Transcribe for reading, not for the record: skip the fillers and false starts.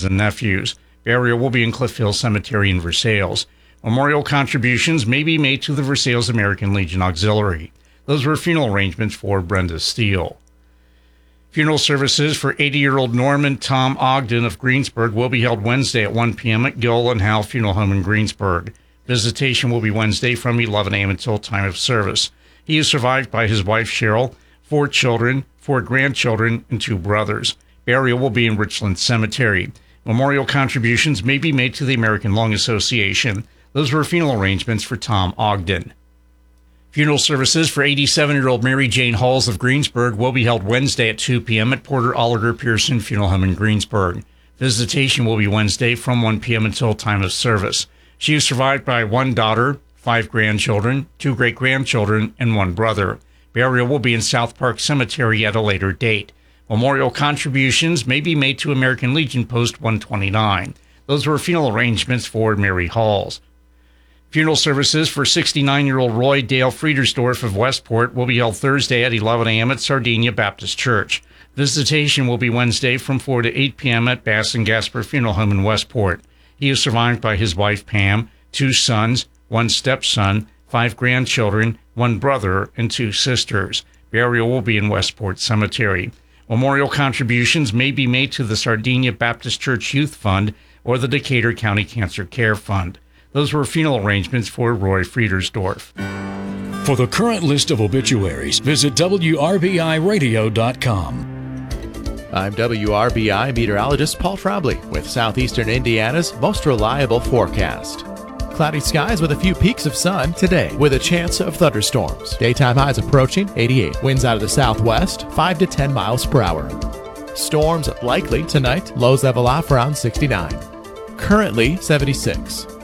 and nephews. Burial will be in Cliff Hill Cemetery in Versailles. Memorial contributions may be made to the Versailles American Legion Auxiliary. Those were funeral arrangements for Brenda Steele. Funeral services for 80-year-old Norman Tom Ogden of Greensburg will be held Wednesday at 1 p.m. at Gill and Howe Funeral Home in Greensburg. Visitation will be Wednesday from 11 a.m. until time of service. He is survived by his wife Cheryl, 4 children, 4 grandchildren, and 2 brothers. Burial will be in Richland Cemetery. Memorial contributions may be made to the American Lung Association. Those were funeral arrangements for Tom Ogden. Funeral services for 87-year-old Mary Jane Halls of Greensburg will be held Wednesday at 2 p.m. at Porter Oliver Pearson Funeral Home in Greensburg. Visitation will be Wednesday from 1 p.m. until time of service. She is survived by 1 daughter, 5 grandchildren, 2 great-grandchildren, and 1 brother. Burial will be in South Park Cemetery at a later date. Memorial contributions may be made to American Legion Post 129. Those were funeral arrangements for Mary Halls. Funeral services for 69-year-old Roy Dale Friedersdorf of Westport will be held Thursday at 11 a.m. at Sardinia Baptist Church. Visitation will be Wednesday from 4 to 8 p.m. at Bass and Gasper Funeral Home in Westport. He is survived by his wife Pam, 2 sons, 1 stepson, 5 grandchildren, 1 brother, and 2 sisters. Burial will be in Westport Cemetery. Memorial contributions may be made to the Sardinia Baptist Church Youth Fund or the Decatur County Cancer Care Fund. Those were funeral arrangements for Roy Friedersdorf. For the current list of obituaries, visit WRBIRadio.com. I'm WRBI meteorologist Paul Trombley with Southeastern Indiana's most reliable forecast. Cloudy skies with a few peaks of sun today with a chance of thunderstorms. Daytime highs approaching 88. Winds out of the southwest 5 to 10 miles per hour. Storms likely tonight. Lows level off around 69. Currently 76.